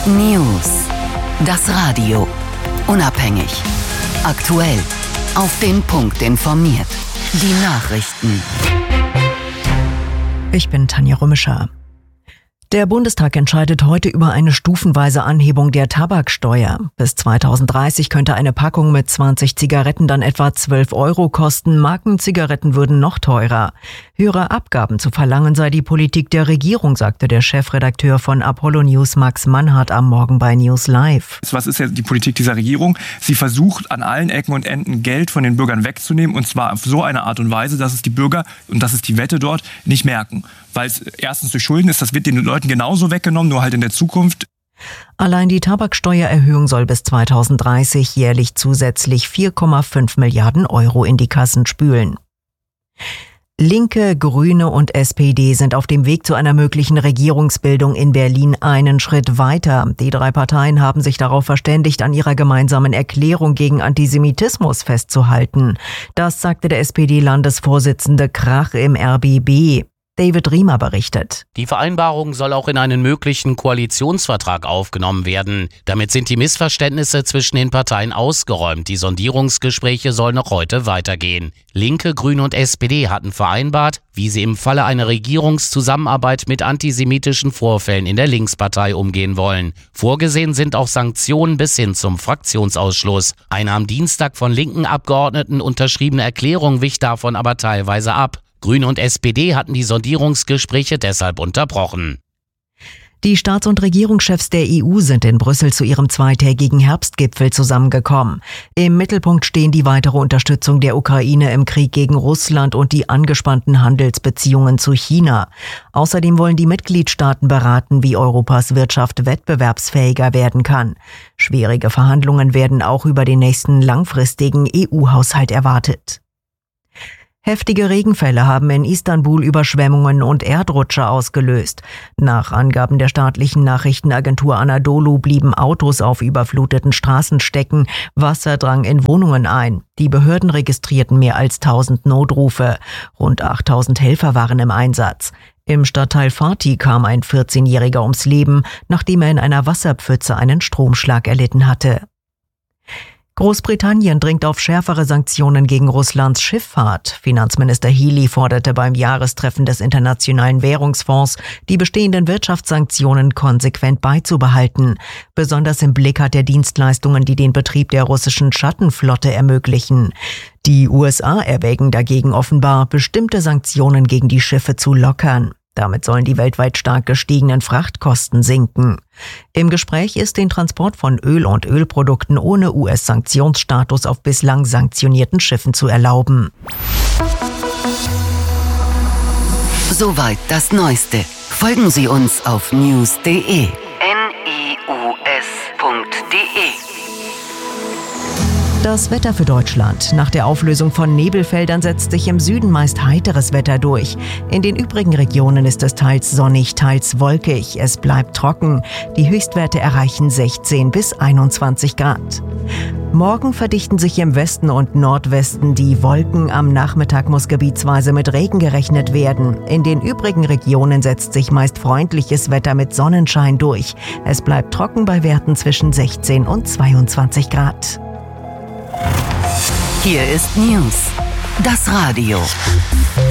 News. Das Radio. Unabhängig. Aktuell. Auf den Punkt informiert. Die Nachrichten. Ich bin Tanja Römischer. Der Bundestag entscheidet heute über eine stufenweise Anhebung der Tabaksteuer. Bis 2030 könnte eine Packung mit 20 Zigaretten dann etwa 12 € kosten. Markenzigaretten würden noch teurer. Höhere Abgaben zu verlangen sei die Politik der Regierung, sagte der Chefredakteur von Apollo News Max Mannhardt am Morgen bei News Live. Was ist ja die Politik dieser Regierung? Sie versucht an allen Ecken und Enden Geld von den Bürgern wegzunehmen, und zwar auf so eine Art und Weise, dass es die Bürger, und das ist die Wette dort, nicht merken. Weil es erstens durch Schulden ist, das wird den Leuten genauso weggenommen, nur halt in der Zukunft. Allein die Tabaksteuererhöhung soll bis 2030 jährlich zusätzlich 4,5 Milliarden € in die Kassen spülen. Linke, Grüne und SPD sind auf dem Weg zu einer möglichen Regierungsbildung in Berlin einen Schritt weiter. Die drei Parteien haben sich darauf verständigt, an ihrer gemeinsamen Erklärung gegen Antisemitismus festzuhalten. Das sagte der SPD-Landesvorsitzende Krach im RBB. David Riemer berichtet. Die Vereinbarung soll auch in einen möglichen Koalitionsvertrag aufgenommen werden. Damit sind die Missverständnisse zwischen den Parteien ausgeräumt. Die Sondierungsgespräche sollen noch heute weitergehen. Linke, Grüne und SPD hatten vereinbart, wie sie im Falle einer Regierungszusammenarbeit mit antisemitischen Vorfällen in der Linkspartei umgehen wollen. Vorgesehen sind auch Sanktionen bis hin zum Fraktionsausschluss. Eine am Dienstag von linken Abgeordneten unterschriebene Erklärung wich davon aber teilweise ab. Grüne und SPD hatten die Sondierungsgespräche deshalb unterbrochen. Die Staats- und Regierungschefs der EU sind in Brüssel zu ihrem zweitägigen Herbstgipfel zusammengekommen. Im Mittelpunkt stehen die weitere Unterstützung der Ukraine im Krieg gegen Russland und die angespannten Handelsbeziehungen zu China. Außerdem wollen die Mitgliedstaaten beraten, wie Europas Wirtschaft wettbewerbsfähiger werden kann. Schwierige Verhandlungen werden auch über den nächsten langfristigen EU-Haushalt erwartet. Heftige Regenfälle haben in Istanbul Überschwemmungen und Erdrutsche ausgelöst. Nach Angaben der staatlichen Nachrichtenagentur Anadolu blieben Autos auf überfluteten Straßen stecken, Wasser drang in Wohnungen ein. Die Behörden registrierten mehr als 1000 Notrufe. Rund 8000 Helfer waren im Einsatz. Im Stadtteil Fatih kam ein 14-Jähriger ums Leben, nachdem er in einer Wasserpfütze einen Stromschlag erlitten hatte. Großbritannien dringt auf schärfere Sanktionen gegen Russlands Schifffahrt. Finanzminister Healey forderte beim Jahrestreffen des Internationalen Währungsfonds, die bestehenden Wirtschaftssanktionen konsequent beizubehalten. Besonders im Blick hat er Dienstleistungen, die den Betrieb der russischen Schattenflotte ermöglichen. Die USA erwägen dagegen offenbar, bestimmte Sanktionen gegen die Schiffe zu lockern. Damit sollen die weltweit stark gestiegenen Frachtkosten sinken. Im Gespräch ist, den Transport von Öl und Ölprodukten ohne US-Sanktionsstatus auf bislang sanktionierten Schiffen zu erlauben. Soweit das Neueste. Folgen Sie uns auf news.de. news.de. Das Wetter für Deutschland. Nach der Auflösung von Nebelfeldern setzt sich im Süden meist heiteres Wetter durch. In den übrigen Regionen ist es teils sonnig, teils wolkig. Es bleibt trocken. Die Höchstwerte erreichen 16 bis 21 Grad. Morgen verdichten sich im Westen und Nordwesten die Wolken. Am Nachmittag muss gebietsweise mit Regen gerechnet werden. In den übrigen Regionen setzt sich meist freundliches Wetter mit Sonnenschein durch. Es bleibt trocken bei Werten zwischen 16 und 22 Grad. Hier ist News. Das Radio.